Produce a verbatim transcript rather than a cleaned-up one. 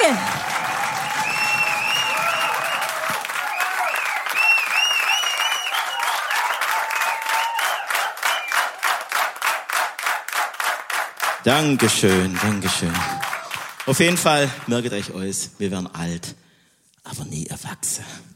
singen. Dankeschön, Dankeschön. Auf jeden Fall, merkt euch aus, wir werden alt, aber nie erwachsen.